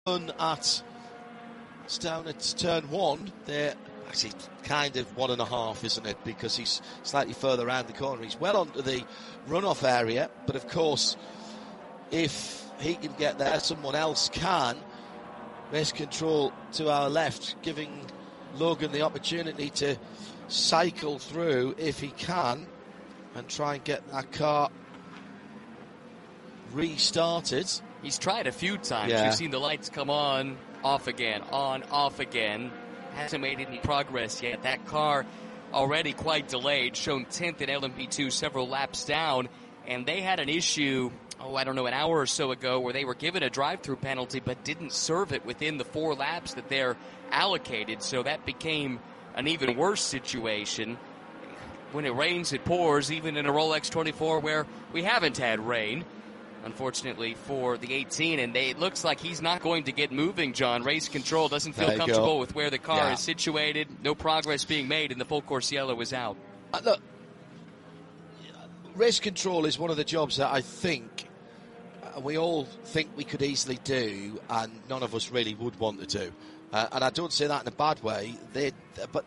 at it's down at turn 1. They're actually kind of 1.5, isn't it? Because he's slightly further around the corner. He's well onto the runoff area, but of course, if he can get there, someone else can. Race control to our left, giving Logan the opportunity to cycle through if he can and try and get that car restarted. He's tried a few times. Yeah. You've seen the lights come on, off again, on, off again. Hasn't made any progress yet. That car already quite delayed, shown 10th in LMP2, several laps down, and they had an issue, an hour or so ago where they were given a drive-through penalty but didn't serve it within the 4 laps that they're allocated, so that became an even worse situation. When it rains, it pours, even in a Rolex 24 where we haven't had rain, unfortunately, for the 18, and it looks like he's not going to get moving, John. Race control doesn't feel comfortable with where the car is situated. No progress being made, and the full course yellow is out. Look, race control is one of the jobs that I think we all think we could easily do, and none of us really would want to do. And I don't say that in a bad way, but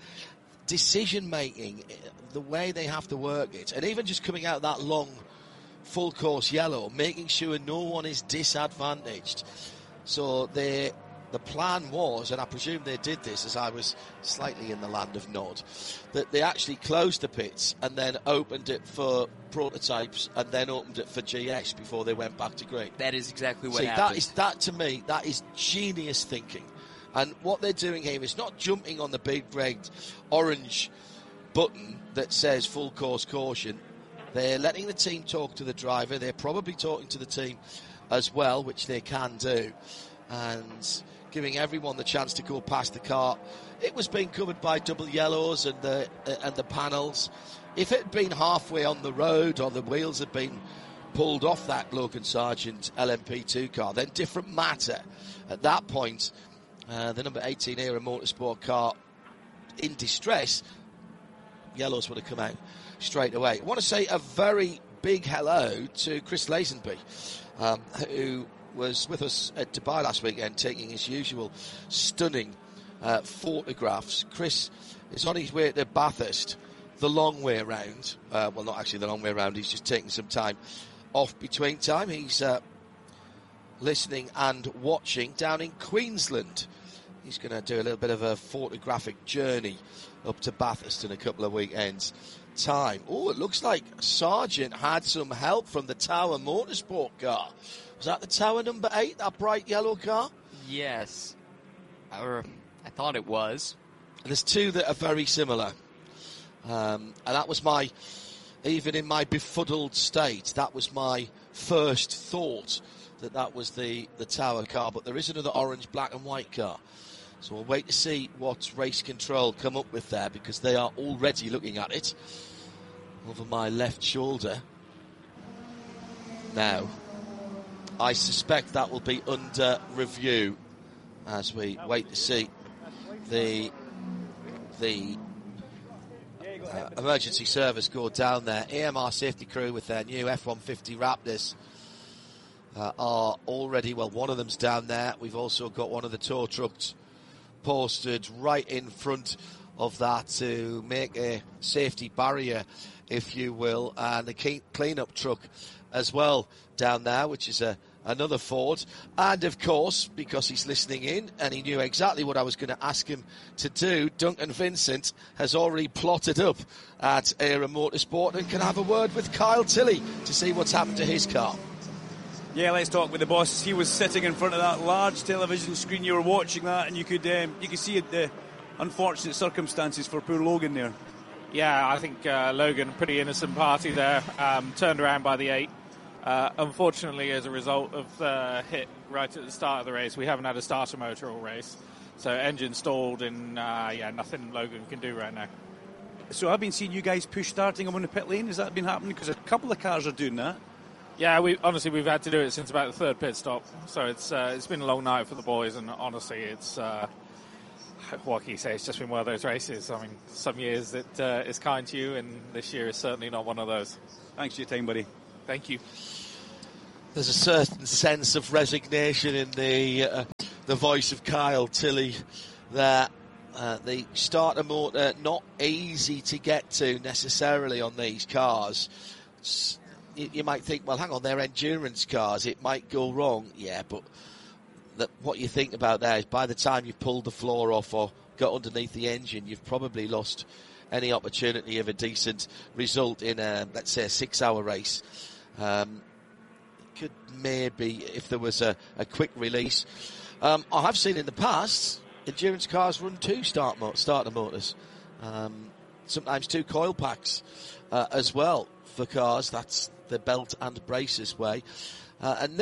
decision-making, the way they have to work it, and even just coming out that long full course yellow, making sure no one is disadvantaged. So the plan was, and I presume they did this as I was slightly in the land of Nod, that they actually closed the pits and then opened it for prototypes and then opened it for GS before they went back to green. That is exactly what happened. That to me, that is genius thinking. And what they're doing here is not jumping on the big red orange button that says full course caution. They're letting the team talk to the driver. They're probably talking to the team as well, which they can do, and giving everyone the chance to go past the car. It was being covered by double yellows and the panels. If it had been halfway on the road or the wheels had been pulled off that Logan Sargent LMP2 car, then different matter. At that point, the number 18 Era Motorsport car in distress, yellows would have come out straight away. I want to say a very big hello to Chris Lazenby, who was with us at Dubai last weekend taking his usual stunning photographs. Chris is on his way to Bathurst the long way around. Well, not actually the long way around, he's just taking some time off between time. He's listening and watching down in Queensland. He's going to do a little bit of a photographic journey up to Bathurst in a couple of weekends' time. Oh, it looks like Sargent had some help from the Tower Motorsport car. Was that the Tower number 8, that bright yellow car? Yes. I thought it was. There's two that are very similar. And that was even in my befuddled state, that was my first thought, that was the Tower car. But there is another orange, black and white car. So we'll wait to see what race control come up with there, because they are already looking at it over my left shoulder. Now, I suspect that will be under review as we wait to see the emergency service go down there. AMR safety crew with their new F-150 Raptors are already, well, one of them's down there. We've also got one of the tow trucks posted right in front of that to make a safety barrier, if you will, and the clean-up truck as well down there, which is another Ford. And of course, because he's listening in and he knew exactly what I was going to ask him to do, Duncan Vincent has already plotted up at Era Motorsport and can have a word with Kyle Tilley to see what's happened to his car. Yeah, let's talk with the boss. He was sitting in front of that large television screen. You were watching that, and you could see the unfortunate circumstances for poor Logan there. Yeah, I think Logan, pretty innocent party there, turned around by the 8. Unfortunately, as a result of the hit right at the start of the race, we haven't had a starter motor all race. So engine stalled, and nothing Logan can do right now. So I've been seeing you guys push starting him on the pit lane. Has that been happening? Because a couple of cars are doing that. Yeah, we've had to do it since about the third pit stop. So it's been a long night for the boys, and honestly, it's what can you say? It's just been one of those races. I mean, some years it is kind to you, and this year is certainly not one of those. Thanks for your time, buddy. Thank you. There's a certain sense of resignation in the the voice of Kyle Tilley there. The starter motor not easy to get to necessarily on these cars. You might think, well, hang on, they're endurance cars, it might go wrong. Yeah, but what you think about there is by the time you've pulled the floor off or got underneath the engine, you've probably lost any opportunity of a decent result in let's say a 6-hour race. Could maybe, if there was a quick release. I have seen in the past endurance cars run 2 starter motors, sometimes 2 coil packs as well for cars. That's the belt and braces way. And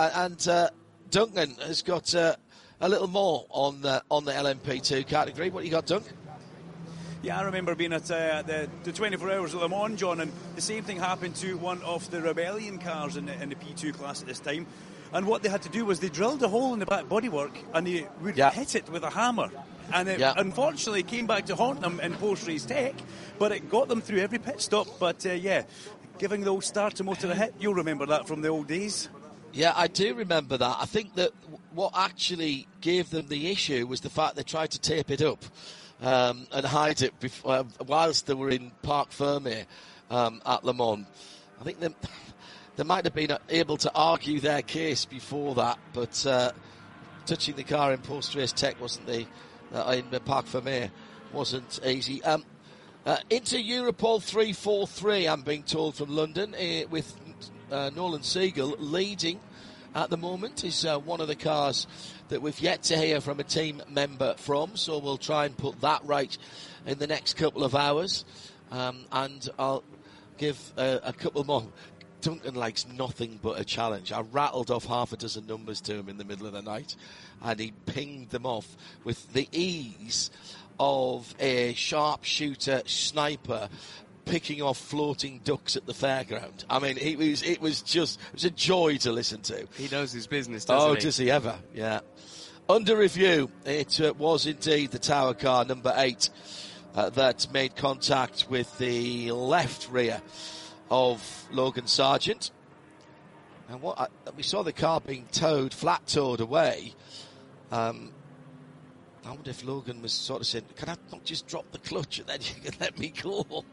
Duncan has got a little more on the LMP2 category. What you got, Duncan? Yeah, I remember being at the 24 Hours of Le Mans, John, and the same thing happened to one of the Rebellion cars in the P2 class at this time. And what they had to do was they drilled a hole in the back bodywork and they would hit it with a hammer. And it unfortunately came back to haunt them in post-race tech, but it got them through every pit stop. But giving the old starter motor a hit, you'll remember that from the old days. Yeah, I do remember that. I think that what actually gave them the issue was the fact they tried to tape it up and hide it whilst they were in Parc Fermé at Le Mans. I think they might have been able to argue their case before that, but touching the car in post-race tech wasn't in Parc Fermé wasn't easy. Into Europol 343, I'm being told from London, with Nolan Siegel leading at the moment, is one of the cars that we've yet to hear from a team member from, so we'll try and put that right in the next couple of hours, and I'll give a couple more. Duncan likes nothing but a challenge. I rattled off half a dozen numbers to him in the middle of the night, and he pinged them off with the ease of a sharpshooter sniper picking off floating ducks at the fairground. I mean, it was a joy to listen to. He knows his business, doesn't he? Oh, does he ever? Yeah. Under review, it was indeed the Tower car number 8 that made contact with the left rear of Logan Sargent. And we saw the car being flat towed away. I wonder if Logan was sort of saying, can I not just drop the clutch and then you can let me go?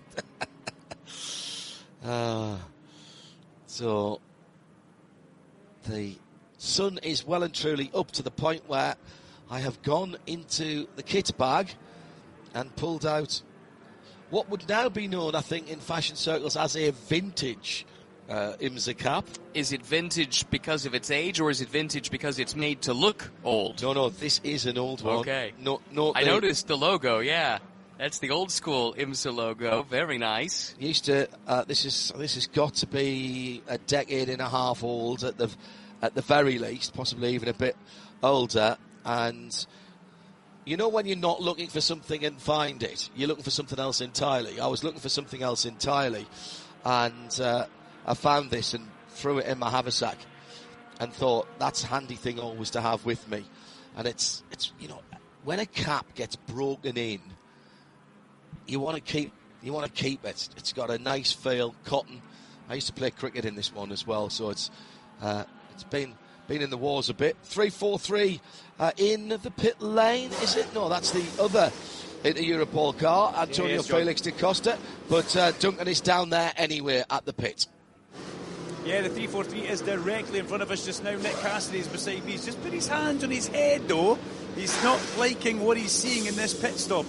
So the sun is well and truly up to the point where I have gone into the kit bag and pulled out what would now be known, I think, in fashion circles as a vintage IMSA cap. Is it vintage because of its age, or is it vintage because it's made to look old? No, this is an old one. Okay. No, I noticed the logo, yeah. That's the old school IMSA logo. Very nice. Used to. This has got to be a decade and a half old at the very least, possibly even a bit older. And you know when you're not looking for something and find it, you're looking for something else entirely. I was looking for something else entirely, and I found this and threw it in my haversack, and thought that's a handy thing always to have with me. And it's when a cap gets broken in, you want to keep it. It's got a nice feel, cotton. I used to play cricket in this one as well, so it's been in the wars a bit. 343 in the pit lane, is it? No, that's the other Europol car, Antonio Felix da Costa, but Duncan is down there anyway at the pit. Yeah, the 343 is directly in front of us just now. Nick Cassidy is beside me. He's just put his hands on his head, though. He's not liking what he's seeing in this pit stop.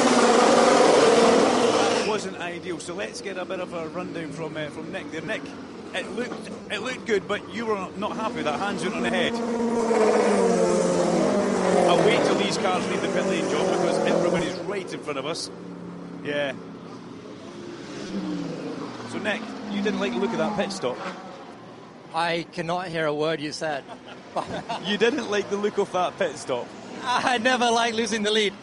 That wasn't ideal. So let's get a bit of a rundown from Nick there. Nick, it looked good, but you were not happy with that hands on the head. I'll wait till these cars leave the pit lane, John, because everybody's right in front of us. Yeah. So Nick, you didn't like the look of that pit stop. I cannot hear a word you said. You didn't like the look of that pit stop? I never like losing the lead.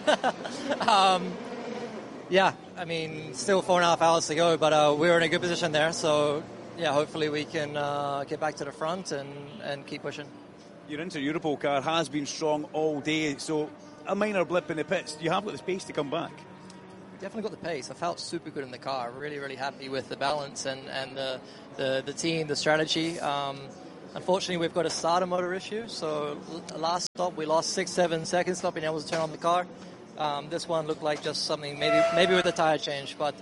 Yeah, I mean, still 4.5 hours to go, but we're in a good position there. So, yeah, hopefully we can get back to the front and keep pushing. Your Inter-Europol car has been strong all day, so a minor blip in the pits. You have got the space to come back. Definitely got the pace. I felt super good in the car. Really, really happy with the balance and the team, the strategy. Unfortunately, we've got a starter motor issue. So last stop, we lost 6-7 seconds not being able to turn on the car. This one looked like just something maybe with a tire change. But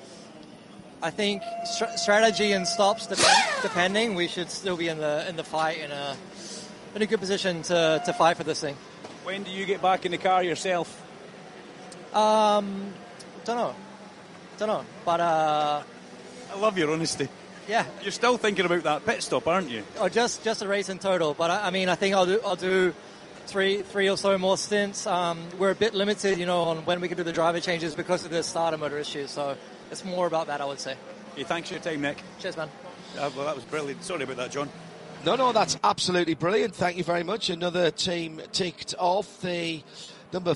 I think strategy and stops depending, we should still be in the fight in a good position to fight for this thing. When do you get back in the car yourself? Don't know. But I love your honesty. Yeah, You're still thinking about that pit stop, aren't you? or just a race in total. But I mean, I think I'll do three or so more stints. We're a bit limited, on when we can do the driver changes because of the starter motor issue. So it's more about that, I would say. Okay, thanks for your time, Nick. Cheers, man. Well, that was brilliant. Sorry about that, John. No, that's absolutely brilliant. Thank you very much. Another team ticked off. The number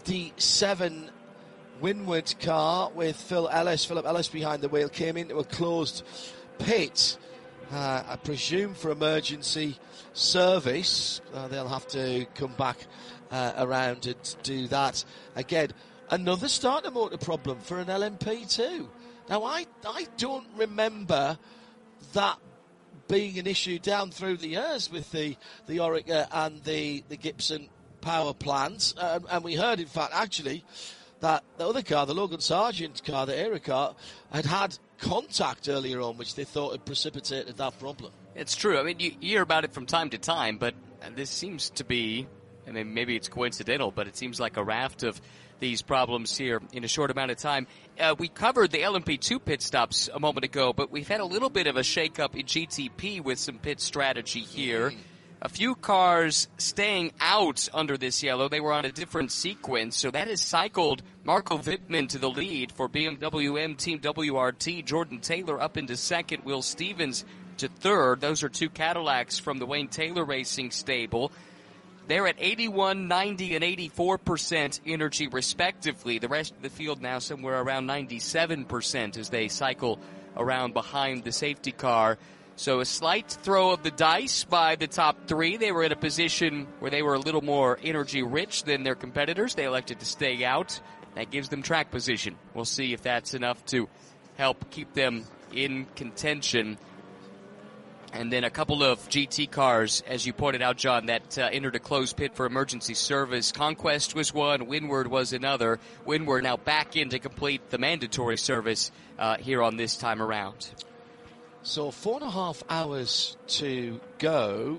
57 Winward car with Philip Ellis behind the wheel came into a closed pit, I presume for emergency service. They'll have to come back around and do that again. Another starter motor problem for an LMP2. Now, I don't remember that being an issue down through the years with the Orica and the Gibson power plants. And we heard, in fact, actually, that the other car, the Logan Sargent car, the Era car, had contact earlier on, which they thought had precipitated that problem. It's true. I mean, you hear about it from time to time, but this seems to be, I mean, maybe it's coincidental, but it seems like a raft of these problems here in a short amount of time. We covered the LMP2 pit stops a moment ago, but we've had a little bit of a shake-up in GTP with some pit strategy here. A few cars staying out under this yellow. They were on a different sequence, so that has cycled Marco Wittmann to the lead for BMW M Team WRT. Jordan Taylor up into second. Will Stevens to third. Those are two Cadillacs from the Wayne Taylor Racing stable. They're at 81, 90, and 84% energy, respectively. The rest of the field now somewhere around 97% as they cycle around behind the safety car. So a slight throw of the dice by the top three. They were in a position where they were a little more energy-rich than their competitors. They elected to stay out. That gives them track position. We'll see if that's enough to help keep them in contention. And then a couple of GT cars, as you pointed out, John, that entered a closed pit for emergency service. Conquest was one, Winward was another. Winward now back in to complete the mandatory service here on this time around. So 4.5 hours to go,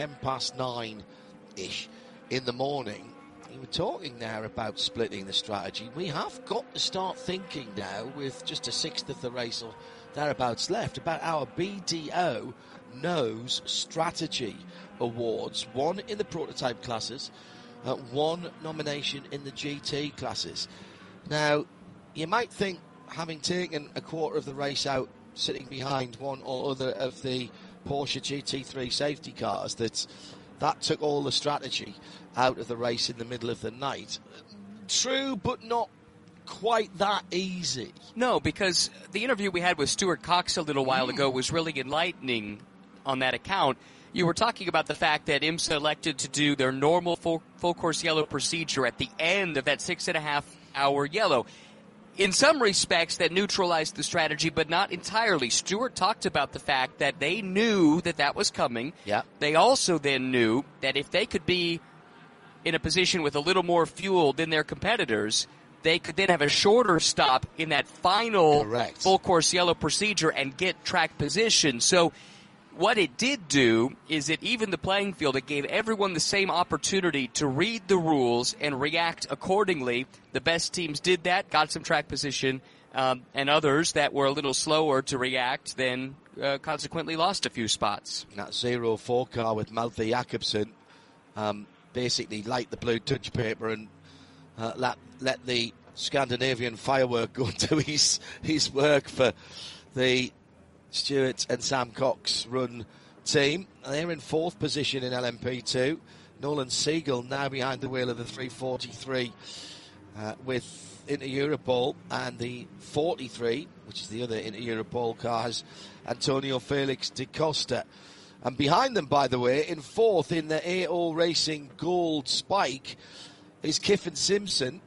9:10 in the morning. You were talking there about splitting the strategy. We have got to start thinking now, with just a sixth of the race or thereabouts left, about our BDO Nose Strategy Awards. One in the prototype classes, one nomination in the GT classes. Now, you might think, having taken a quarter of the race out sitting behind one or other of the Porsche GT3 safety cars, that took all the strategy out of the race in the middle of the night. True, but not quite that easy. No, because the interview we had with Stuart Cox a little while ago was really enlightening on that account. You were talking about the fact that IMSA elected to do their normal full course yellow procedure at the end of that 6.5 hour yellow. In some respects, that neutralized the strategy, but not entirely. Stewart talked about the fact that they knew that was coming. Yeah. They also then knew that if they could be in a position with a little more fuel than their competitors, they could then have a shorter stop in that final full course yellow procedure and get track position. So what it did do is it evened the playing field. It gave everyone the same opportunity to read the rules and react accordingly. The best teams did that, got some track position, and others that were a little slower to react then consequently lost a few spots. That 04 car with Malte Jakobsen basically light the blue touch paper and let the Scandinavian firework go to his work for the Stewart and Sam Cox run team. They're in fourth position in LMP2. Nolan Siegel now behind the wheel of the 343 with Inter-Europol, and the 43, which is the other Inter-Europol car, has Antonio Felix da Costa. And behind them, by the way, in fourth in the AO Racing Gold Spike is Kiffin Simpson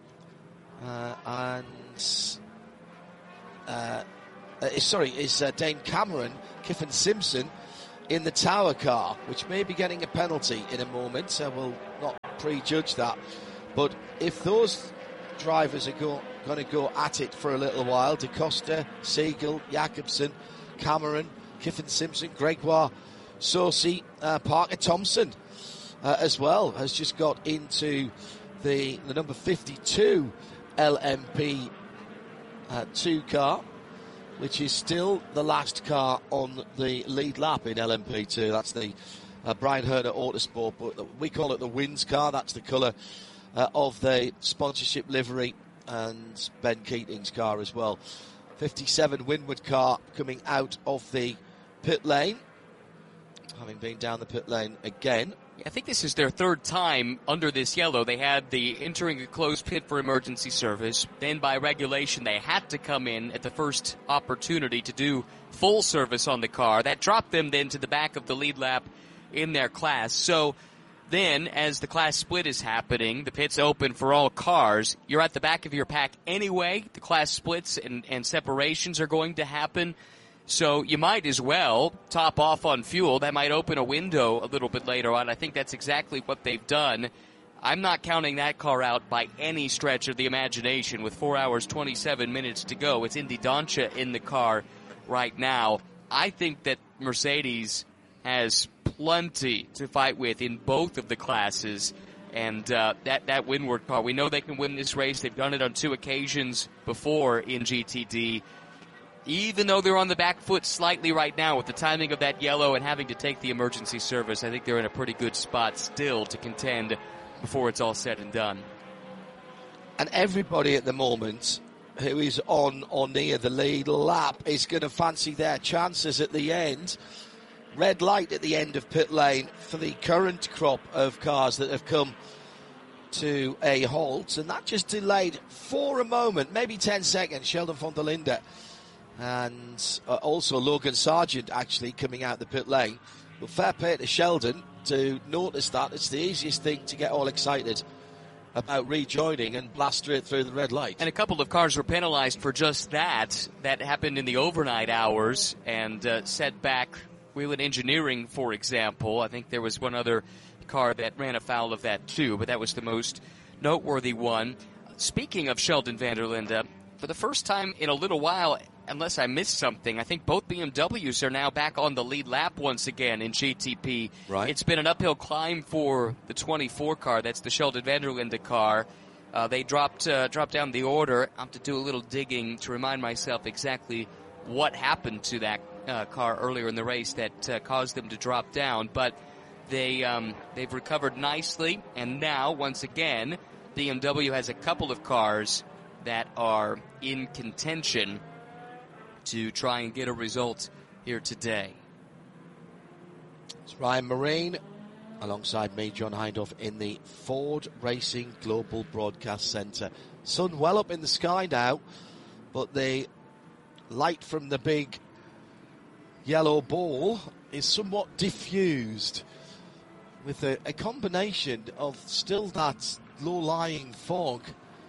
is Dane Cameron. Kiffin Simpson in the Tower car, which may be getting a penalty in a moment, so we'll not prejudge that. But if those drivers are going to go at it for a little while, Da Costa, Siegel, Jakobsen, Cameron, Kiffin Simpson, Gregoire, Saucy, Parker Thompson as well, has just got into the number 52 LMP 2 car, which is still the last car on the lead lap in LMP2. That's the Brian Herner Autosport, but we call it the Wins car. That's the colour of the sponsorship livery, and Ben Keating's car as well. 57 Winward car coming out of the pit lane, having been down the pit lane again. I think this is their third time under this yellow. They had the entering a closed pit for emergency service. Then by regulation, they had to come in at the first opportunity to do full service on the car. That dropped them then to the back of the lead lap in their class. So then, as the class split is happening, the pit's open for all cars. You're at the back of your pack anyway. The class splits and separations are going to happen. So you might as well top off on fuel. That might open a window a little bit later on. I think that's exactly what they've done. I'm not counting that car out by any stretch of the imagination. With 4 hours, 27 minutes to go, it's Indy Dancia in the car right now. I think that Mercedes has plenty to fight with in both of the classes. And that Windward car, we know they can win this race. They've done it on 2 occasions before in GTD. Even though they're on the back foot slightly right now with the timing of that yellow and having to take the emergency service, I think they're in a pretty good spot still to contend before it's all said and done. And everybody at the moment who is on or near the lead lap is going to fancy their chances at the end. Red light at the end of pit lane for the current crop of cars that have come to a halt, and that just delayed for a moment, maybe 10 seconds, Sheldon von der Linde and also Logan Sargent actually coming out the pit lane. But fair play to Sheldon to notice that. It's the easiest thing to get all excited about rejoining and blast straight through the red light. And a couple of cars were penalized for just that. That happened in the overnight hours and set back Whelen Engineering, for example. I think there was one other car that ran afoul of that too, but that was the most noteworthy one. Speaking of Sheldon van der Linde, for the first time in a little while, unless I missed something, I think both BMWs are now back on the lead lap once again in GTP. Right. It's been an uphill climb for the 24 car. That's the Sheldon van der Linde car. They dropped down the order. I have to do a little digging to remind myself exactly what happened to that car earlier in the race that caused them to drop down. But they've recovered nicely, and now, once again, BMW has a couple of cars that are in contention to try and get a result here today. It's Ryan Marine alongside me, John Hindhaugh, in the Ford Racing Global Broadcast Centre. Sun well up in the sky now, but the light from the big yellow ball is somewhat diffused with a combination of still that low-lying fog.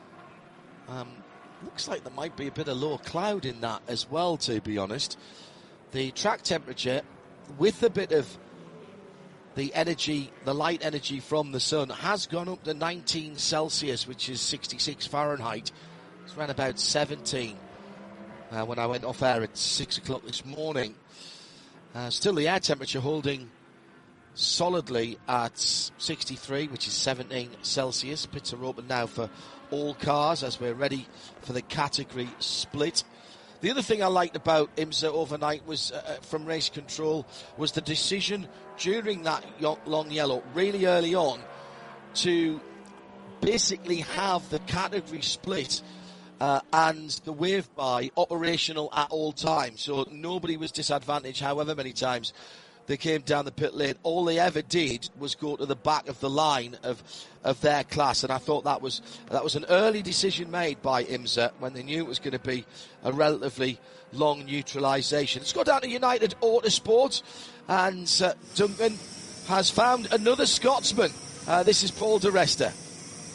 Looks like there might be a bit of low cloud in that as well, to be honest. The track temperature, with a bit of the energy, the light energy from the sun, has gone up to 19 Celsius, which is 66 Fahrenheit. It's around about 17 when I went off air at 6 o'clock this morning. Still the air temperature holding solidly at 63, which is 17 Celsius. Pits are open now for all cars as we're ready for the category split. The other thing I liked about IMSA overnight was from race control was the decision during that long yellow really early on to basically have the category split and the wave by operational at all times, so nobody was disadvantaged however many times they came down the pit lane. All they ever did was go to the back of the line of their class, and I thought that was an early decision made by IMSA when they knew it was going to be a relatively long neutralisation. Let's go down to United Autosport, and Duncan has found another Scotsman. This is Paul di Resta.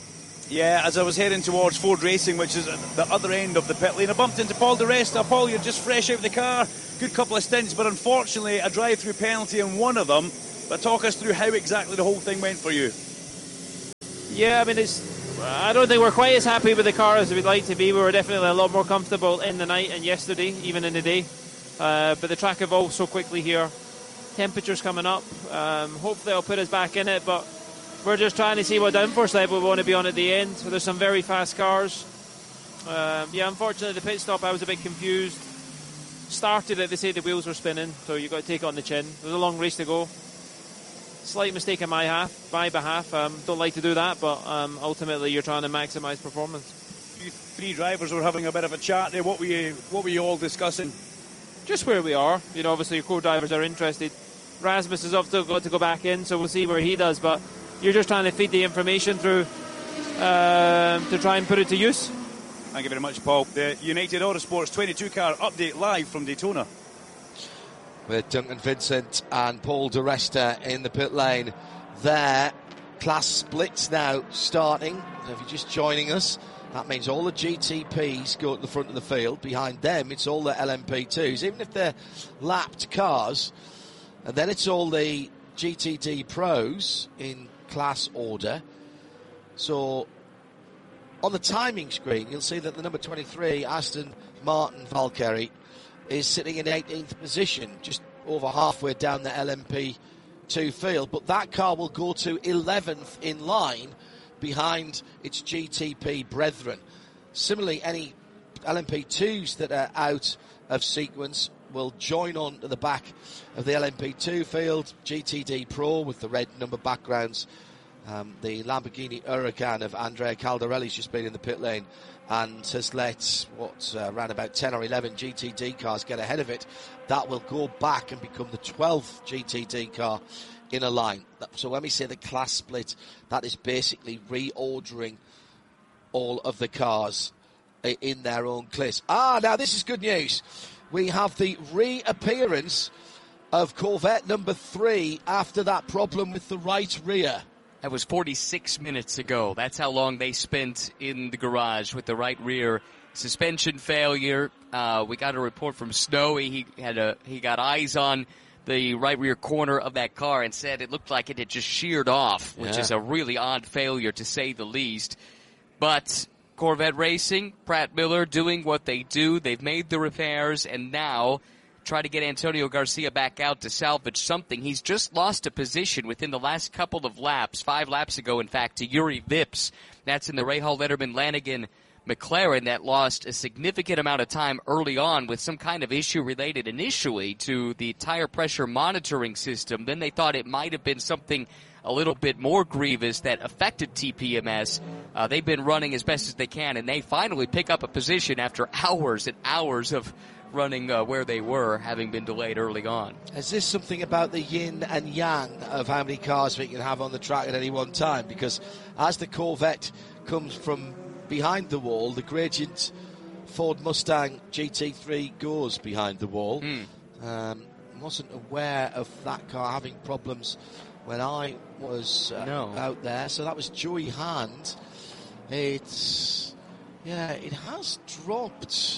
Yeah, as I was heading towards Ford Racing, which is at the other end of the pit lane, I bumped into Paul Di Resta. Paul, you're just fresh out of the car, good couple of stints, but unfortunately a drive-through penalty in one of them. But talk us through how exactly the whole thing went for you. Yeah, I mean, I don't think we're quite as happy with the car as we'd like to be. We were definitely a lot more comfortable in the night and yesterday, even in the day. But the track evolved so quickly here. Temperatures coming up. Hopefully it'll put us back in it, but we're just trying to see what downforce level we want to be on at the end. So there's some very fast cars. Unfortunately the pit stop I was a bit confused. Started it, they say the wheels were spinning, so you've got to take it on the chin. There's a long race to go. Slight mistake on my behalf. Don't like to do that, but ultimately you're trying to maximise performance. You three drivers were having a bit of a chat there. What were you all discussing? Just where we are. Obviously your co-drivers are interested. Rasmus has also got to go back in, so we'll see where he does, but you're just trying to feed the information through to try and put it to use. Thank you very much, Paul. The United Autosports 22 car update live from Daytona. With Duncan Vincent and Paul Di Resta in the pit lane there. Class splits now starting. So if you're just joining us, that means all the GTPs go to the front of the field. Behind them, it's all the LMP2s, even if they're lapped cars. And then it's all the GTD Pros in class order. So on the timing screen, you'll see that the number 23, Aston Martin Valkyrie, is sitting in 18th position, just over halfway down the LMP2 field. But that car will go to 11th in line behind its GTP brethren. Similarly, any LMP2s that are out of sequence will join on to the back of the LMP2 field. GTD Pro with the red number backgrounds. The Lamborghini Huracan of Andrea Caldarelli's just been in the pit lane and has let around about 10 or 11 GTD cars get ahead of it. That will go back and become the 12th GTD car in a line. So when we say the class split, that is basically reordering all of the cars in their own class. Now this is good news. We have the reappearance of Corvette number 3 after that problem with the right rear. That was 46 minutes ago. That's how long they spent in the garage with the right rear suspension failure. We got a report from Snowy. He got eyes on the right rear corner of that car and said it looked like it had just sheared off, which is a really odd failure to say the least. But Corvette Racing, Pratt Miller doing what they do. They've made the repairs and now try to get Antonio Garcia back out to salvage something. He's just lost a position within the last couple of laps, 5 laps ago, in fact, to Yuri Vips. That's in the Rahal Letterman Lanigan McLaren that lost a significant amount of time early on with some kind of issue related initially to the tire pressure monitoring system. Then they thought it might have been something a little bit more grievous that affected TPMS. They've been running as best as they can, and they finally pick up a position after hours and hours of running where they were, having been delayed early on. Is this something about the yin and yang of how many cars we can have on the track at any one time? Because as the Corvette comes from behind the wall, the Gradient Ford Mustang GT3 goes behind the wall. Wasn't aware of that car having problems when I was out there. So that was Joey Hand. It has dropped.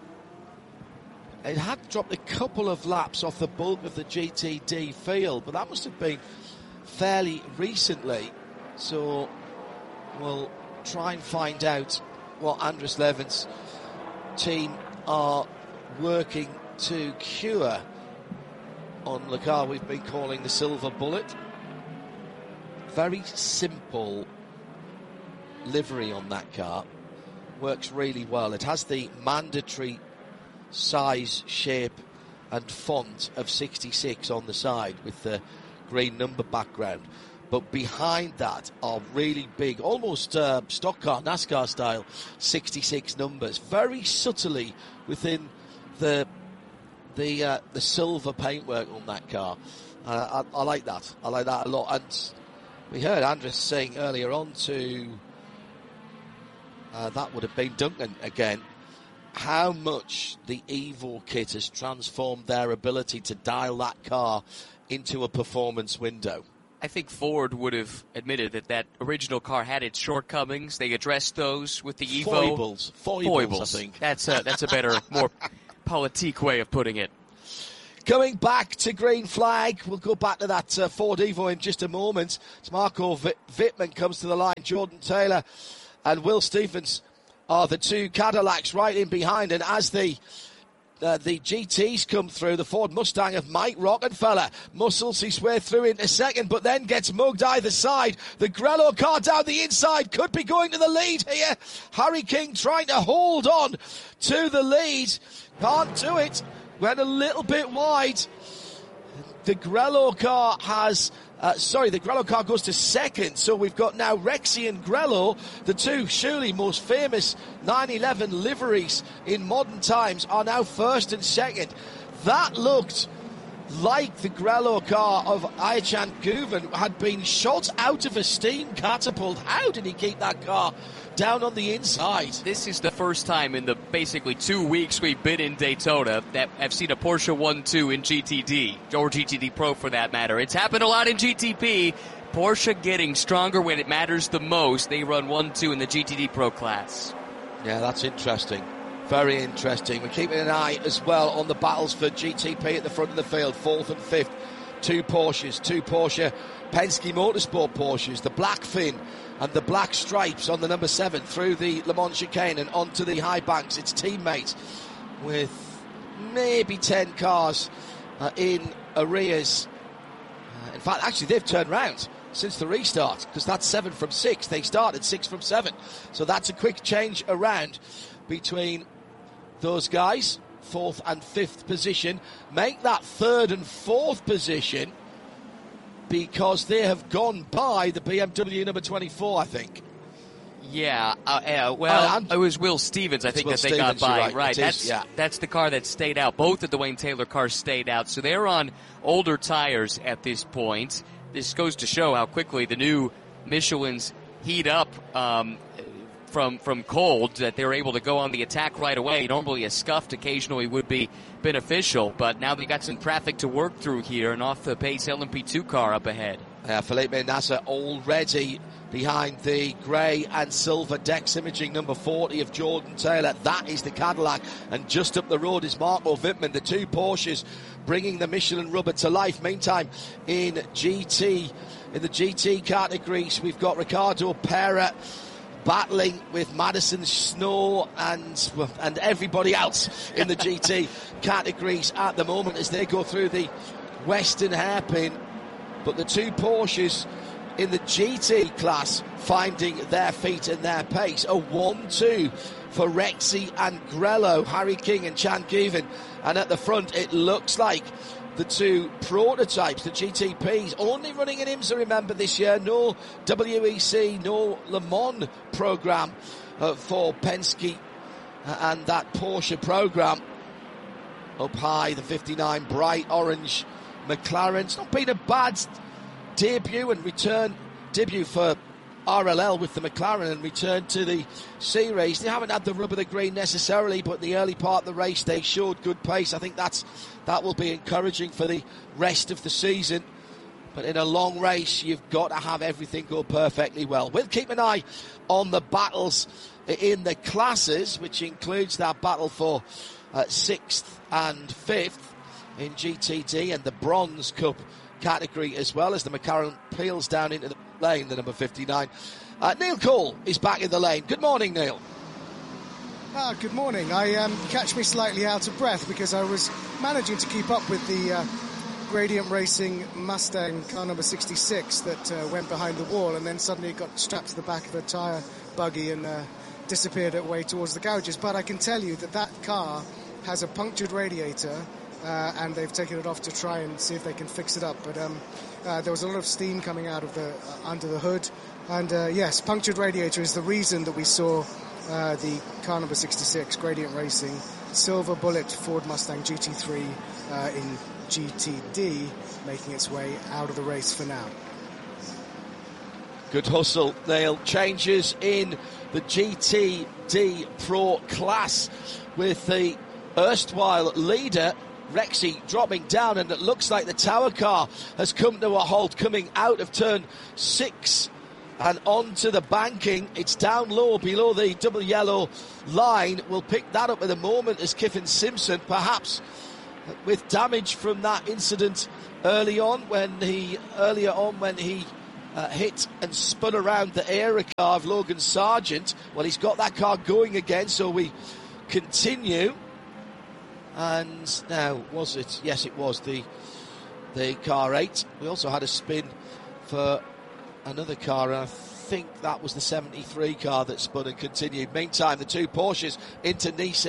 It had dropped a couple of laps off the bulk of the GTD field, but that must have been fairly recently. So we'll try and find out what Andres Levin's team are working to cure on the car we've been calling the Silver Bullet. Very simple livery on that car. Works really well. It has the mandatory size, shape and font of 66 on the side with the green number background. But behind that are really big, almost stock car, NASCAR style, 66 numbers. Very subtly within the silver paintwork on that car. I like that. I like that a lot. And we heard Andres saying earlier on to that would have been Duncan again, how much the Evo kit has transformed their ability to dial that car into a performance window. I think Ford would have admitted that original car had its shortcomings. They addressed those with the Evo. Foibles, I think. That's a better, more politique way of putting it. Coming back to green flag, we'll go back to that Ford Evo in just a moment. As Marco Wittmann comes to the line, Jordan Taylor and Will Stevens are the two Cadillacs right in behind. And as the GTs come through, the Ford Mustang of Mike Rockenfeller muscles his way through into second, but then gets mugged either side. The Grello car down the inside could be going to the lead here. Harry King trying to hold on to the lead. Can't do it. Went a little bit wide. The Grello car the Grello car goes to second. So we've got now Rexy and Grello, the two surely most famous 911 liveries in modern times, are now first and second. That looked like the Grello car of Ayhancan Guven had been shot out of a steam catapult. How did he keep that car down on the inside? This is the first time in the basically 2 weeks we've been in Daytona that I've seen a Porsche 1-2 in GTD, or GTD Pro for that matter. It's happened a lot in GTP. Porsche getting stronger when it matters the most. They run 1-2 in the GTD Pro class. Yeah, that's interesting. Very interesting. We're keeping an eye as well on the battles for GTP at the front of the field, 4th and 5th. Two Porsche Penske Motorsport Porsches, the black fin and the black stripes on the number 7 through the Le Mans chicane and onto the high banks. Its teammate with maybe 10 cars in arrears. In fact, actually, they've turned round since the restart, because that's 7 from 6. They started 6 from 7. So that's a quick change around between those guys. 4th and 5th position. Make that 3rd and 4th position, because they have gone by the BMW number 24, I think. Yeah, it was Will Stevens, I think, that they got by. Right, that's the car that stayed out. Both the Dwayne Taylor cars stayed out, so they're on older tires at this point. This goes to show how quickly the new Michelins heat up from cold, that they're able to go on the attack right away. Normally a scuffed occasionally would be beneficial, but now they got some traffic to work through here, and off the pace LMP2 car up ahead. Felipe Nasser already behind the grey and silver Dex Imaging number 40 of Jordan Taylor. That is the Cadillac, and just up the road is Marco Wittmann, the two Porsches bringing the Michelin rubber to life. Meantime, in the GT categories, we've got Ricardo Pera battling with Madison Snow and everybody else in the GT categories at the moment as they go through the Western hairpin. But the two Porsches in the GT class finding their feet and their pace. A 1-2 for Rexy and Grello, Harry King and Chan Guven. And at the front, it looks like the two prototypes, the GTPs, only running in IMSA, remember, this year. No WEC, no Le Mans program for Penske and that Porsche program. Up high, the 59 bright orange McLaren. It's not been a bad debut for RLL with the McLaren and return to the C race. They haven't had the rub of the green necessarily, but in the early part of the race they showed good pace. I think that will be encouraging for the rest of the season. But in a long race, you've got to have everything go perfectly well. We'll keep an eye on the battles in the classes, which includes that battle for 6th and 5th in GTD and the Bronze Cup category, as well as the McLaren peels down into the lane, the number 59. Neil Cole is back in the lane. Good morning, Neil. Good morning. Catch me slightly out of breath because I was managing to keep up with the Gradient Racing Mustang car number 66 that went behind the wall, and then suddenly it got strapped to the back of a tyre buggy and disappeared away towards the garages. But I can tell you that car has a punctured radiator, and they've taken it off to try and see if they can fix it up. But there was a lot of steam coming out of under the hood, and yes, punctured radiator is the reason that we saw the car number 66 Gradient Racing Silver Bullet Ford Mustang GT3 in GTD making its way out of the race for now. Good hustle, Neil. Changes in the GTD Pro class with the erstwhile leader Rexy dropping down, and it looks like the Tower car has come to a halt, coming out of turn 6 and onto the banking. It's down low below the double yellow line. We'll pick that up in a moment as Kyffin Simpson, perhaps with damage from that incident earlier on when he hit and spun around the Era car of Logan Sargent. Well, he's got that car going again, so we continue. And now, was it? Yes, it was the car 8. We also had a spin for another car, and I think that was the 73 car that spun and continued. Meantime, the 2 Porsches into Nice,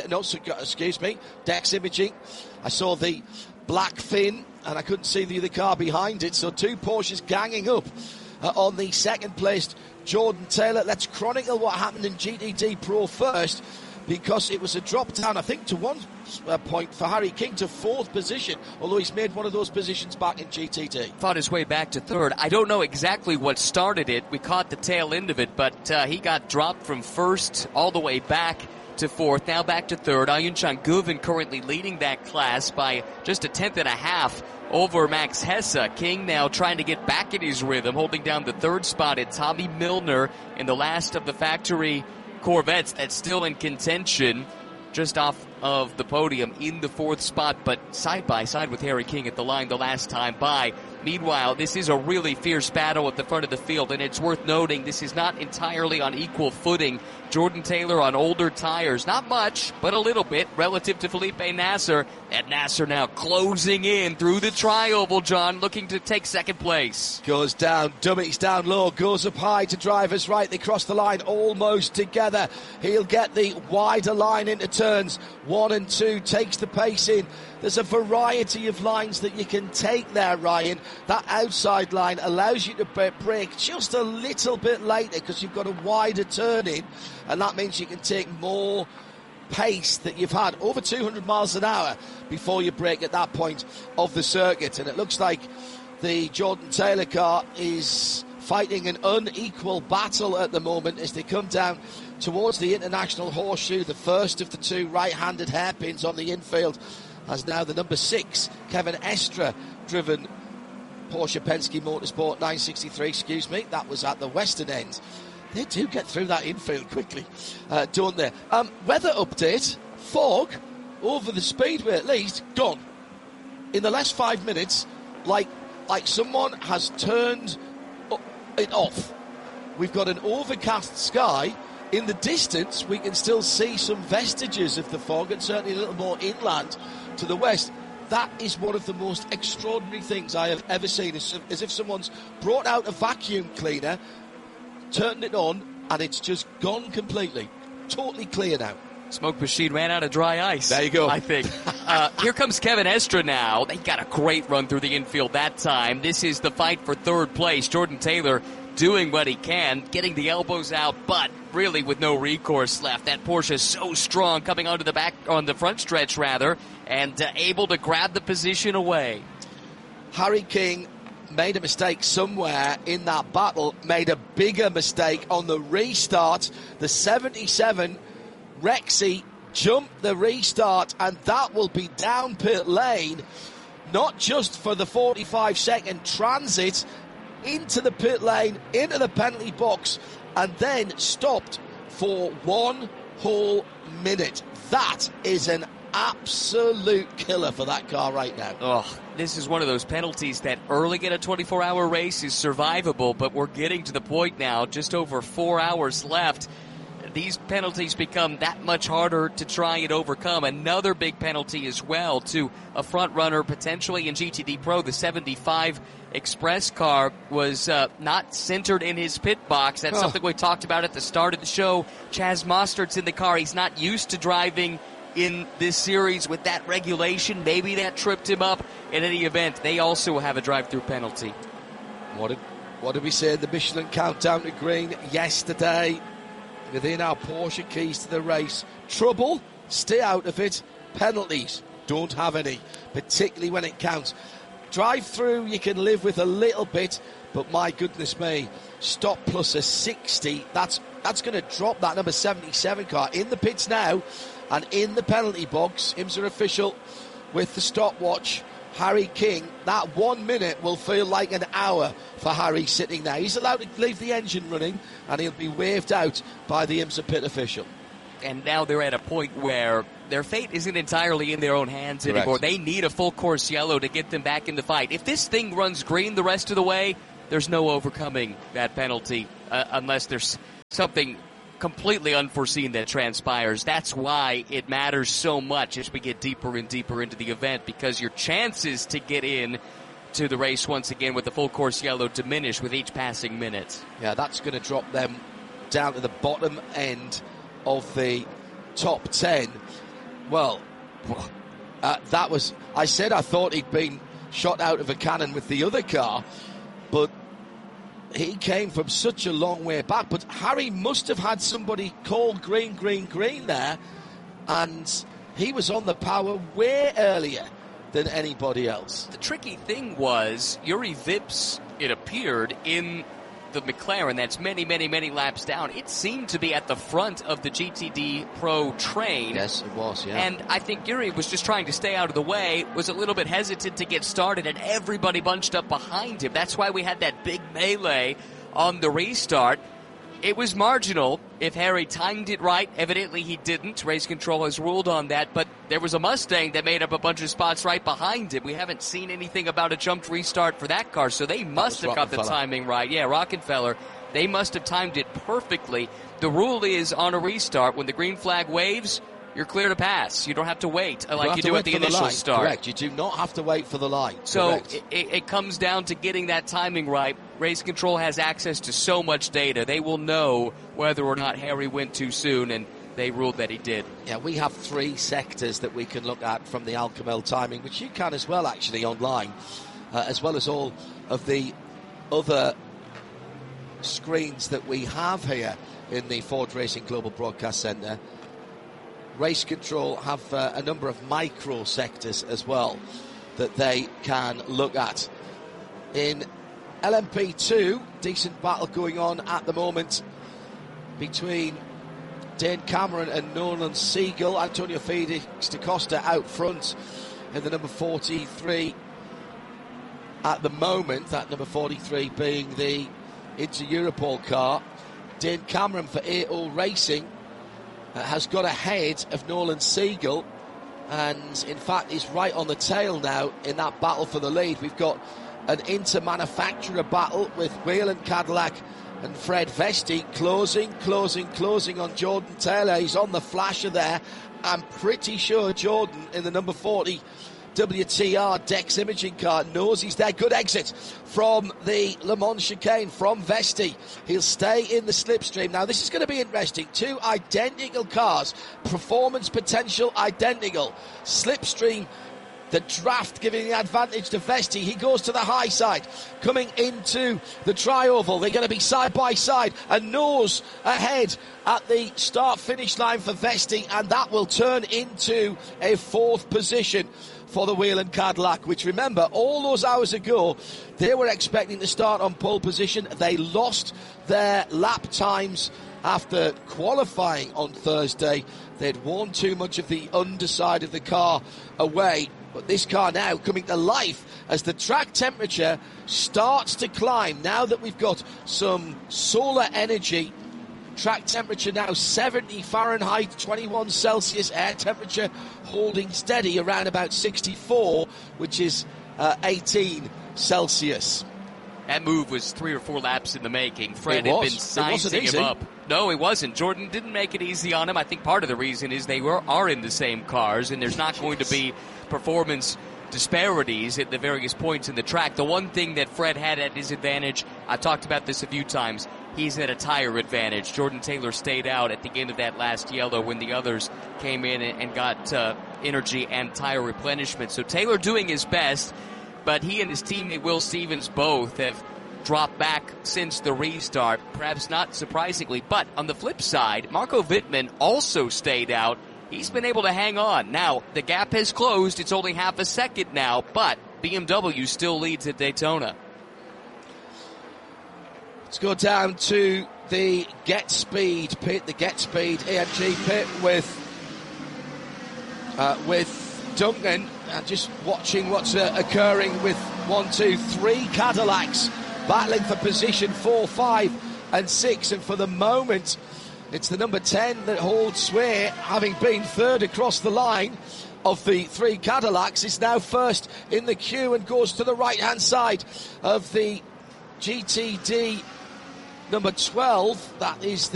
Dex Imaging. I saw the black fin, and I couldn't see the other car behind it, so 2 Porsches ganging up on the second placed Jordan Taylor. Let's chronicle what happened in GTD Pro first, because it was a drop down, I think, to one point for Harry King to 4th position, although he's made one of those positions back in GTD. Fought his way back to 3rd. I don't know exactly what started it. We caught the tail end of it, but he got dropped from 1st all the way back to 4th, now back to 3rd. Ayunchan Guven currently leading that class by just a 10.5 over Max Hesse. King now trying to get back in his rhythm, holding down the 3rd spot. It's Tommy Milner in the last of the factory Corvettes that's still in contention, just off of the podium in the 4th spot, but side by side with Harry King at the line the last time by. Meanwhile, this is a really fierce battle at the front of the field, and it's worth noting this is not entirely on equal footing. Jordan Taylor on older tires, not much, but a little bit relative to Felipe Nasser, and Nasser now closing in through the tri-oval, John, looking to take 2nd place. Goes down, Dummies down low, goes up high to drivers right. They cross the line almost together. He'll get the wider line into turns 1 and 2, takes the pace in. There's a variety of lines that you can take there, Ryan. That outside line allows you to brake just a little bit later because you've got a wider turn in, and that means you can take more pace that you've had over 200 miles an hour before you brake at that point of the circuit. And it looks like the Jordan Taylor car is fighting an unequal battle at the moment as they come down towards the International Horseshoe. The first of the 2 right-handed hairpins on the infield as now the number 6 Kevin Estre driven Porsche Penske Motorsport 963, that was at the western end. They do get through that infield quickly, don't they? Weather update, fog over the speedway at least, gone. In the last 5 minutes, like someone has turned it off. We've got an overcast sky. In the distance, we can still see some vestiges of the fog, and certainly a little more inland to the west. That is one of the most extraordinary things I have ever seen. It's as if someone's brought out a vacuum cleaner, turned it on, and it's just gone completely. Totally clear now. Smoke machine ran out of dry ice. There you go. I think. Here comes Kevin Estre now. They got a great run through the infield that time. This is the fight for 3rd place. Jordan Taylor doing what he can, getting the elbows out, but really with no recourse left. That Porsche is so strong coming onto the front stretch rather, and able to grab the position away. Harry King made a mistake somewhere in that battle, made a bigger mistake on the restart. The 77 Rexy jumped the restart, and that will be down pit lane, not just for the 45-second transit into the pit lane, into the penalty box, and then stopped for 1 whole minute. That is an absolute killer for that car right now. Oh, this is one of those penalties that early in a 24-hour race is survivable, but we're getting to the point now, just over 4 hours left. These penalties become that much harder to try and overcome. Another big penalty as well to a front runner potentially in GTD Pro. The 75 Express car was not centered in his pit box. That's something we talked about at the start of the show. Chaz Mostert's in the car. He's not used to driving in this series with that regulation. Maybe that tripped him up. In any event, they also have a drive-through penalty. What did we say in the Michelin Countdown to Green yesterday? Within our Porsche keys to the race. Trouble, stay out of it. Penalties, don't have any, particularly when it counts. Drive through, you can live with a little bit, but my goodness me, stop plus a 60. That's going to drop that number 77 car in the pits now and in the penalty box. IMSA official with the stopwatch, Harry King, that 1 minute will feel like an hour for Harry sitting there. He's allowed to leave the engine running, and he'll be waved out by the IMSA pit official. And now they're at a point where their fate isn't entirely in their own hands anymore. They need a full course yellow to get them back in the fight. If this thing runs green the rest of the way, there's no overcoming that penalty unless there's something completely unforeseen that transpires. That's why it matters so much as we get deeper and deeper into the event, because your chances to get in to the race once again with the full course yellow diminish with each passing minute. Yeah, that's going to drop them down to the bottom end of the top 10. Well, that was... I said I thought he'd been shot out of a cannon with the other car, but he came from such a long way back. But Harry must have had somebody call green there, and he was on the power way earlier than anybody else. The tricky thing was Juri Vips, it appeared, in the McLaren that's many laps down. It seemed to be at the front of the GTD Pro train. Yes, it was, yeah. And I think Juri was just trying to stay out of the way, was a little bit hesitant to get started, and everybody bunched up behind him. That's why we had that big melee on the restart. It was marginal if Harry timed it right. Evidently he didn't. Race control has ruled on that, but there was a Mustang that made up a bunch of spots right behind him. We haven't seen anything about a jumped restart for that car, so they must have got the timing right. Yeah, Rockenfeller. They must have timed it perfectly. The rule is on a restart, when the green flag waves, you're clear to pass. You don't have to wait like you do at the initial start. Correct. You do not have to wait for the line. So it comes down to getting that timing right. Race control has access to so much data. They will know whether or not Harry went too soon, and they ruled that he did. Yeah, we have 3 sectors that we can look at from the Alcamel timing, which you can as well actually online, as well as all of the other screens that we have here in the Ford Racing Global Broadcast Centre. Race control have a number of micro sectors as well that they can look at. In LMP2, decent battle going on at the moment between Dane Cameron and Nolan Siegel. Antonio Felix da Costa out front in the number 43 at the moment, that number 43 being the Inter-Europol car. Dane Cameron for AO Racing has got ahead of Nolan Siegel, and in fact is right on the tail now in that battle for the lead. We've got an inter-manufacturer battle with Whelen Cadillac and Fred Vesti closing on Jordan Taylor. He's on the flasher there. I'm pretty sure Jordan in the number 40 WTR Dex imaging car knows he's there. Good exit from the Le Mans chicane from Vesti. He'll stay in the slipstream. Now this is going to be interesting. 2 identical cars, performance potential identical. Slipstream, the draft giving the advantage to Vesti. He goes to the high side, coming into the tri-oval. They're going to be side by side, and nose ahead at the start-finish line for Vesti, and that will turn into a 4th position for the Whelen Cadillac, which, remember, all those hours ago, they were expecting to start on pole position. They lost their lap times after qualifying on Thursday. They'd worn too much of the underside of the car away. But this car now coming to life as the track temperature starts to climb. Now that we've got some solar energy, track temperature now 70 Fahrenheit, 21 Celsius, air temperature holding steady around about 64, which is 18 Celsius. That move was 3 or 4 laps in the making. Fred had been sizing him up. No, it wasn't. Jordan didn't make it easy on him. I think part of the reason is they are in the same cars, and there's not going to be performance disparities at the various points in the track. The one thing that Fred had at his advantage, I've talked about this a few times, he's at a tire advantage. Jordan Taylor stayed out at the end of that last yellow when the others came in and got energy and tire replenishment. So Taylor doing his best, but he and his teammate Will Stevens both have dropped back since the restart, perhaps not surprisingly. But on the flip side, Marco Wittmann also stayed out. He's been able to hang on. Now, the gap has closed. It's only half a second now, but BMW still leads at Daytona. Let's go down to the Get Speed pit, the Get Speed AMG pit with Duncan. just watching what's occurring with 1, 2, 3 Cadillacs battling for position 4, 5 and 6, and for the moment it's the number 10 that holds sway, having been third across the line of the 3 Cadillacs, is now first in the queue and goes to the right hand side of the GTD number 12. That is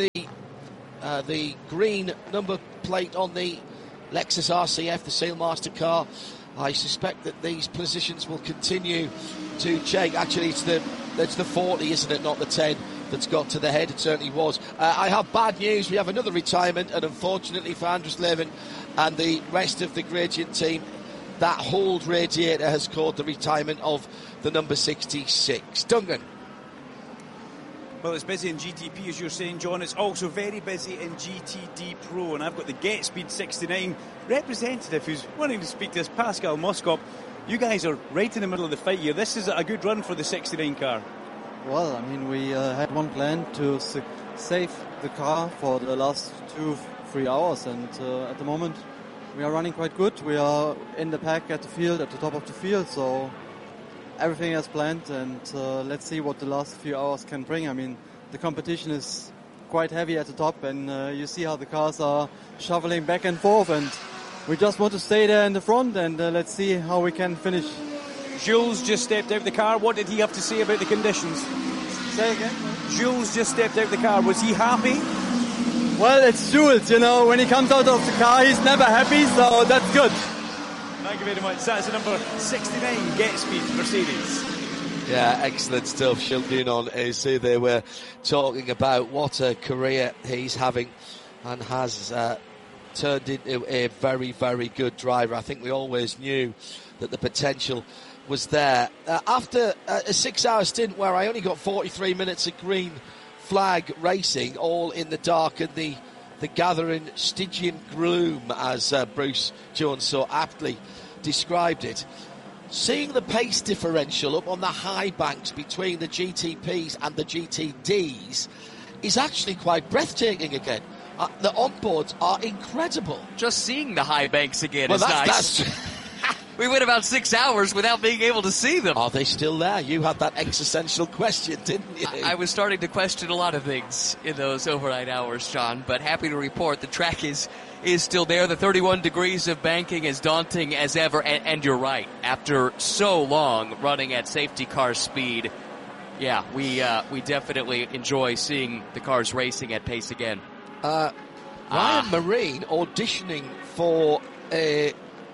the green number plate on the Lexus RCF, the Sailmaster car. I suspect that these positions will continue to change. Actually, it's the 40, isn't it, not the 10 that's got to the head. It certainly was. I have bad news. We have another retirement, and unfortunately for Andres Levin and the rest of the Gradient team, that hold radiator has caused the retirement of the number 66. Duncan. Well, it's busy in GTP, as you're saying, John. It's also very busy in GTD Pro, and I've got the Get Speed 69 representative who's wanting to speak to us, Pascal Moskop. You guys are right in the middle of the fight here. This is a good run for the 69 car. Well, I mean, we had one plan to save the car for the last 2-3 hours, and at the moment we are running quite good. We are in the pack at the top of the field, so everything as planned, and let's see what the last few hours can bring. I mean, the competition is quite heavy at the top, and you see how the cars are shoveling back and forth, and we just want to stay there in the front, and let's see how we can finish. Jules just stepped out of the car. What did he have to say about the conditions? Say again? Jules just stepped out of the car. Was he happy? Well, it's Jules, you know. When he comes out of the car, he's never happy, so that's good. Thank you very much. That's the number 69 Get Speed Mercedes. Yeah, excellent stuff. Shilkin on AC. They were talking about what a career he's having and has turned into a very, very good driver. I think we always knew that the potential was there. After a 6-hour stint where I only got 43 minutes of green flag racing, all in the dark and the gathering Stygian gloom, as Bruce Jones so aptly described it, seeing the pace differential up on the high banks between the GTPs and the GTDs is actually quite breathtaking again. The onboards are incredible. Just seeing the high banks again is nice. We went about 6 hours without being able to see them. Are they still there? You had that existential question, didn't you? I was starting to question a lot of things in those overnight hours, John, but happy to report the track is still there. The 31 degrees of banking is daunting as ever, and you're right. After so long running at safety car speed, yeah, we definitely enjoy seeing the cars racing at pace again. Ryan Marine auditioning for a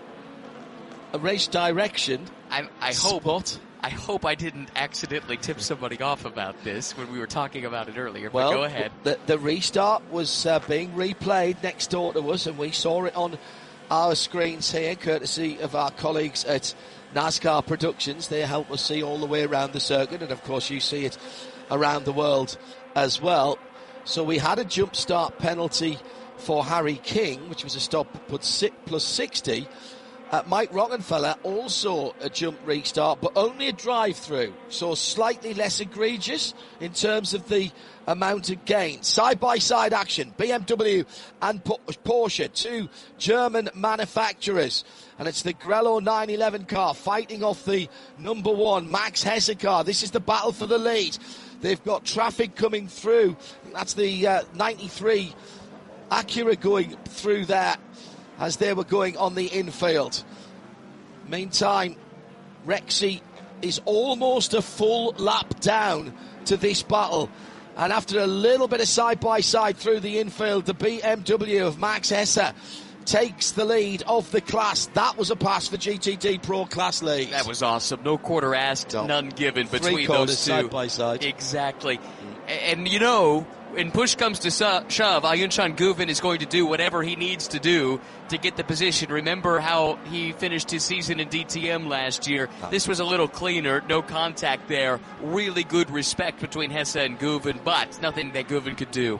race direction. I hope I didn't accidentally tip somebody off about this when we were talking about it earlier, but go ahead. The restart was being replayed next door to us, and we saw it on our screens here, courtesy of our colleagues at NASCAR Productions. They help us see all the way around the circuit, and of course you see it around the world as well. So we had a jump start penalty for Harry King, which was a stop plus 60. Mike Rockenfeller also a jump restart, but only a drive-through, so slightly less egregious in terms of the amount of gain. Side-by-side action, BMW and Porsche, two German manufacturers, and it's the Grello 911 car fighting off the number 1 Max Hesse car. This is the battle for the lead. They've got traffic coming through. That's the 93 Acura going through there as they were going on the infield. Meantime, Rexy is almost a full lap down to this battle. And after a little bit of side-by-side through the infield, the BMW of Max Hesse takes the lead of the class. That was a pass for GTD Pro Class lead. That was awesome. No quarter asked, none given between those two. Side by side. Exactly. And you know, when push comes to shove, Ayunchan Guven is going to do whatever he needs to do to get the position. Remember how he finished his season in DTM last year. This was a little cleaner, no contact there. Really good respect between Hesse and Guven, but nothing that Guven could do.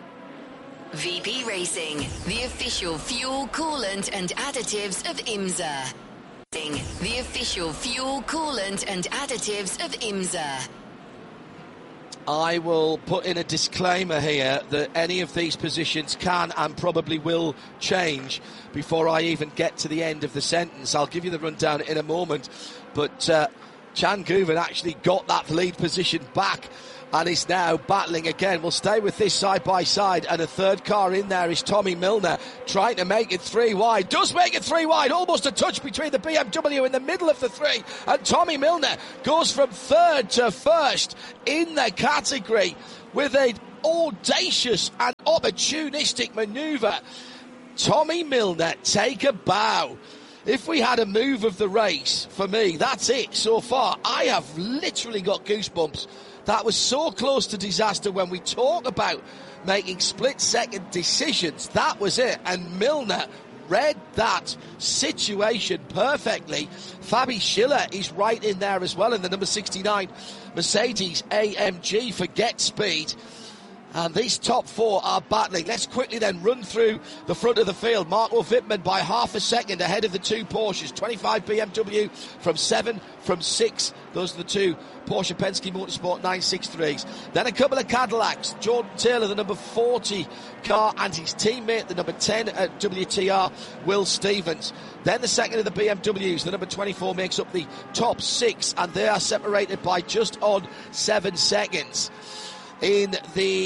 VP Racing, the official fuel, coolant and additives of IMSA. The official fuel, coolant and additives of IMSA. I will put in a disclaimer here that any of these positions can and probably will change before I even get to the end of the sentence. I'll give you the rundown in a moment, but Chan Guven actually got that lead position back and is now battling again. We'll stay with this side by side, and a third car in there is Tommy Milner trying to make it 3 wide. Does make it 3 wide, almost a touch between the BMW in the middle of the 3, and Tommy Milner goes from third to first in the category with an audacious and opportunistic manoeuvre. Tommy Milner, take a bow. If we had a move of the race, for me, that's it so far. I have literally got goosebumps. That was so close to disaster when we talk about making split-second decisions. That was it. And Milner read that situation perfectly. Fabi Schiller is right in there as well in the number 69 Mercedes AMG for Get Speed. And these top 4 are battling. Let's quickly then run through the front of the field. Marco Wittmann by half a second ahead of the 2 Porsches. 25 BMW from 7, from 6. Those are the 2 Porsche Penske Motorsport 963s. Then a couple of Cadillacs. Jordan Taylor, the number 40 car, and his teammate, the number 10 at WTR, Will Stevens. Then the second of the BMWs, the number 24, makes up the top 6, and they are separated by just on 7 seconds. The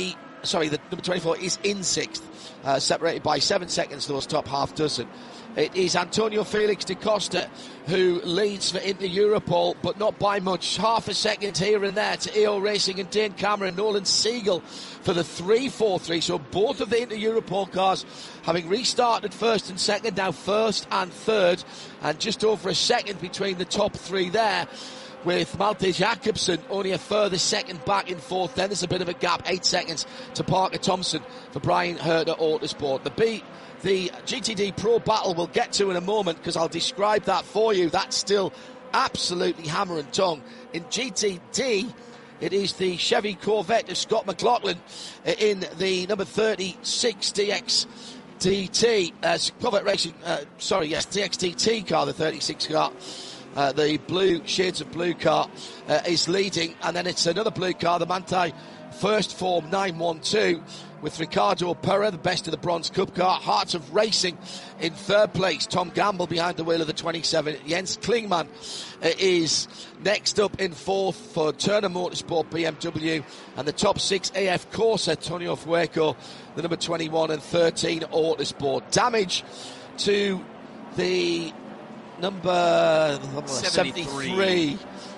number 24 is in 6th, separated by 7 seconds, those top half dozen. It is Antonio Felix da Costa who leads for Inter Europol, but not by much. Half a second here and there to EO Racing and Dane Cameron. Nolan Siegel for the 3-4-3. So both of the Inter Europol cars having restarted first and second, now first and third, and just over a second between the top 3 there, with Malte Jacobsen only a further second back in 4th. Then there's a bit of a gap, 8 seconds to Parker Thompson for Brian Herter Autosport. The GTD Pro battle we'll get to in a moment, because I'll describe that for you. That's still absolutely hammer and tongue. In GTD, it is the Chevy Corvette of Scott McLaughlin in the number 36 DXTT, Corvette Racing, DXTT car, the 36 car. The blue, shades of blue car is leading, and then it's another blue car, the Manthey First Form 912, with Ricardo Perra, the best of the Bronze Cup car. Hearts of Racing in 3rd place. Tom Gamble behind the wheel of the 27. Jens Klingman is next up in 4th for Turner Motorsport BMW. And the top 6, AF Corsa, Tonio Fueco, the number 21 and 13 Autosport. Damage to the number 73.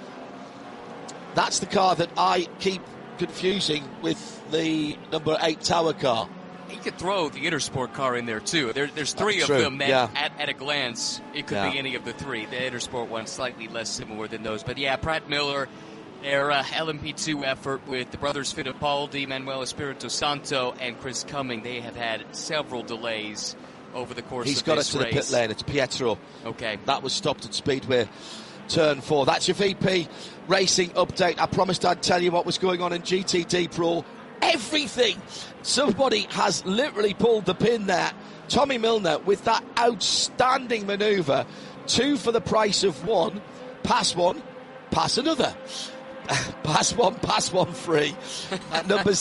That's the car that I keep confusing with the number 8 Tower car. You could throw the Intersport car in there too. There's 3 of them that at a glance it could be any of the 3. The Intersport one's slightly less similar than those, but Pratt Miller, their LMP2 effort with the brothers Fittipaldi, Manuel Espirito Santo, and Chris Cumming, they have had several delays over the course of this race. He's got it to the pit lane. It's Pietro. Okay. That was stopped at Speedway Turn 4. That's your VP Racing update. I promised I'd tell you what was going on in GTD Pro. Everything. Somebody has literally pulled the pin there. Tommy Milner with that outstanding manoeuvre. 2 for the price of 1. Pass one, pass another. Pass one free. At number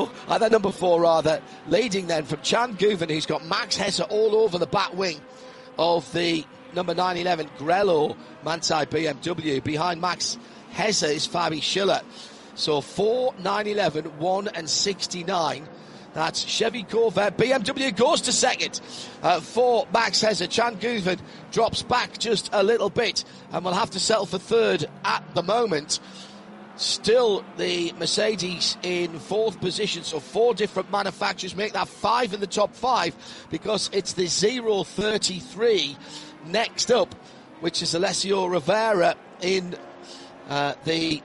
4 rather, leading then from Chan Guven, who's got Max Hesse all over the back wing of the number 911 Grello Manthey BMW. Behind Max Hesse is Fabi Schiller. So 4, 911, 1 and 69. That's Chevy Corvette. BMW goes to second for Max Hesse. Chan Guven drops back just a little bit and will have to settle for third at the moment. Still the Mercedes in 4th position, so 4 different manufacturers make that 5 in the top 5, because it's the 033 next up, which is Alessio Rivera in the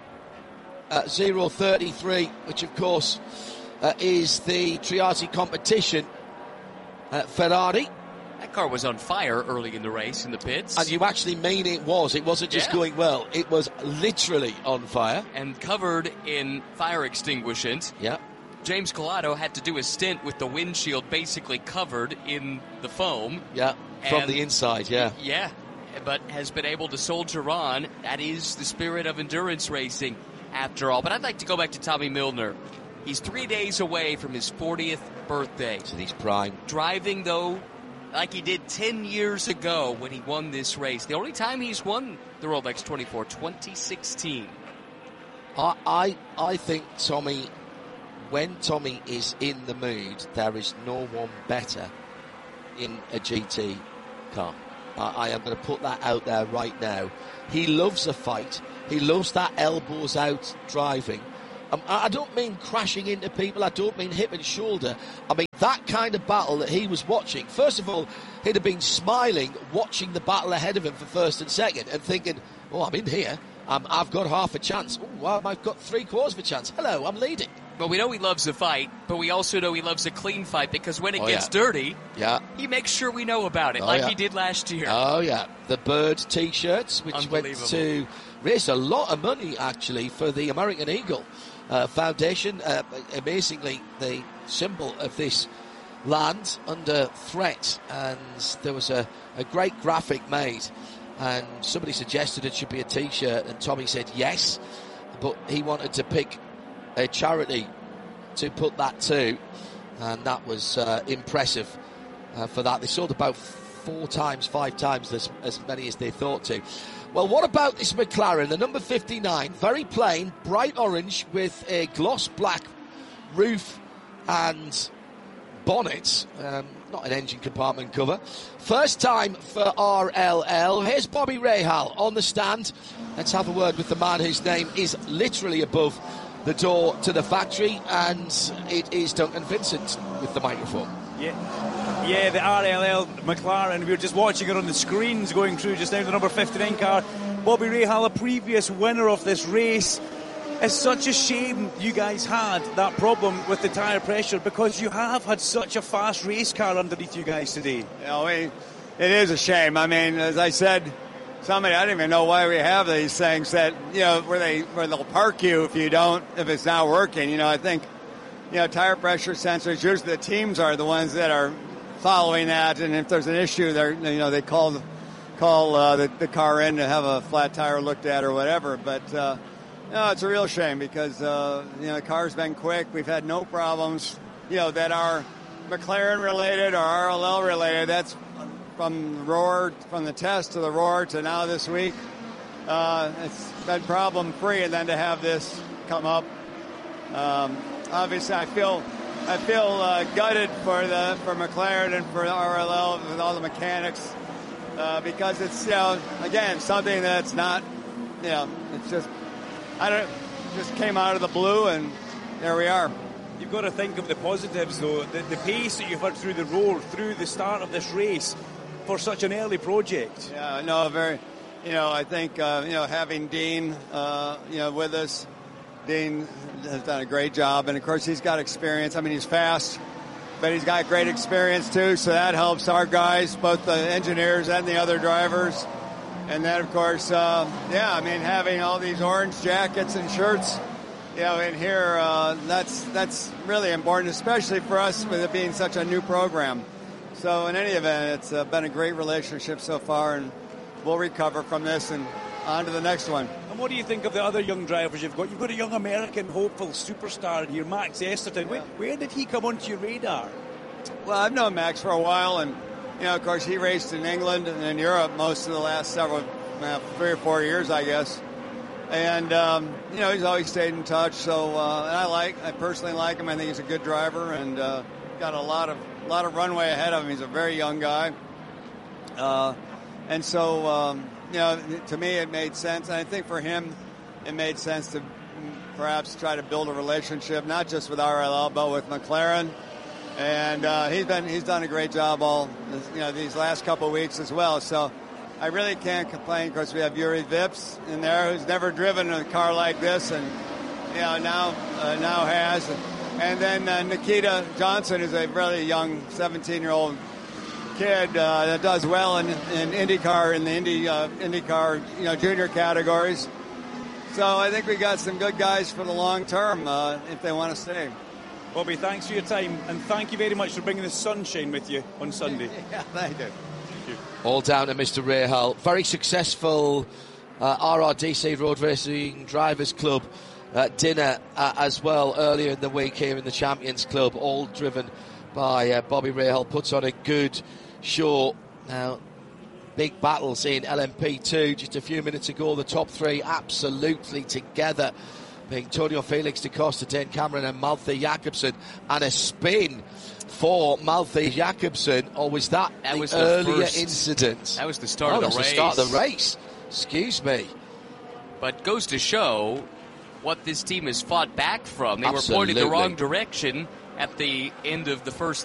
033, which of course is the Triati competition Ferrari. That car was on fire early in the race in the pits. And you actually mean it was. It wasn't just going well. It was literally on fire. And covered in fire extinguishant. Yeah. James Collado had to do a stint with the windshield basically covered in the foam. Yeah, from the inside, yeah. Yeah, but has been able to soldier on. That is the spirit of endurance racing. after all. But I'd like to go back to Tommy Milner. He's 3 days away from his 40th birthday. To his prime. Driving, though, like he did 10 years ago when he won this race. The only time he's won the Rolex 24, 2016. I think Tommy, when Tommy is in the mood, there is no one better in a GT car. I am going to put that out there right now. He loves a fight. He loves that elbows out driving. I don't mean crashing into people. I don't mean hip and shoulder. I mean that kind of battle that he was watching. First of all, he'd have been smiling, watching the battle ahead of him for first and second, and thinking, oh, I'm in here. I've got half a chance. Oh, well, I've got 3/4 of a chance. Hello, I'm leading. But we know he loves a fight, but we also know he loves a clean fight, because when it gets dirty, he makes sure we know about it, he did last year. Oh, yeah. The Bird T-shirts, which went to raise a lot of money, actually, for the American Eagle Foundation. Amazingly, the symbol of this land under threat, and there was a great graphic made, and somebody suggested it should be a T-shirt, and Tommy said yes, but he wanted to pick a charity to put that to, and that was impressive for that. They sold about 5 times as many as they thought to. Well, what about this McLaren, the number 59, very plain, bright orange with a gloss black roof and bonnet, not an engine compartment cover. First time for RLL. Here's Bobby Rahal on the stand. Let's have a word with the man whose name is literally above the door to the factory, and it is Duncan Vincent with the microphone. Yeah, the RLL McLaren, we were just watching it on the screens going through just now, the number 59 car. Bobby Rahal, a previous winner of this race. It's such a shame you guys had that problem with the tyre pressure, because you have had such a fast race car underneath you guys today. It is a shame. I mean, as I said, I don't even know why we have these things that, where they'll park you if it's not working. I think, tire pressure sensors, usually the teams are the ones that are following that, and if there's an issue, they call the car in to have a flat tire looked at or whatever. But it's a real shame, because the car's been quick. We've had no problems, that are McLaren related or RLL related. That's from the test to the Roar to now this week. It's been problem free, and then to have this come up, obviously I feel gutted for McLaren and for RLL with all the mechanics, because it's again something that's not it's just just came out of the blue, and there we are. You've got to think of the positives, though. The pace that you've had through the Roar, through the start of this race, for such an early project. Yeah, no, very. I think having Dean, with us. Dean has done a great job, and of course he's got experience. I mean, he's fast, but he's got great experience too, so that helps our guys, both the engineers and the other drivers. And then, of course, having all these orange jackets and shirts, in here, that's really important, especially for us with it being such a new program. So in any event, it's been a great relationship so far, and we'll recover from this and on to the next one. And what do you think of the other young drivers you've got? You've got a young American hopeful superstar in here, Max Esterton. Where did he come onto your radar? Well, I've known Max for a while, and of course, he raced in England and in Europe most of the last 3 or 4 years, I guess. And he's always stayed in touch. So, and I personally like him. I think he's a good driver, and got a lot of runway ahead of him. He's a very young guy, and so to me it made sense. And I think for him, it made sense to perhaps try to build a relationship, not just with RLL, but with McLaren. And he's done a great job all these last couple of weeks as well. So I really can't complain. Of course, we have Yuri Vips in there, who's never driven a car like this, and now has. And then Nikita Johnson is a really young 17-year-old kid that does well in IndyCar, in the IndyCar junior categories. So I think we got some good guys for the long term if they want to stay. Bobby, thanks for your time, and thank you very much for bringing the sunshine with you on Sunday. Yeah, thank you. All down to Mr. Rahal. Very successful RRDC Road Racing Drivers Club dinner as well earlier in the week here in the Champions Club, all driven by Bobby Rahal. Puts on a good show. Now, big battles in LMP2 just a few minutes ago. The top three absolutely together, being Antonio Felix da Costa, Dane Cameron and Malte Jakobsen, and a spin for Malte Jakobsen. Or was that the earlier incident? That was the start of the race. The start of the race. Excuse me. But goes to show what this team has fought back from. They were pointing the wrong direction at the end of the first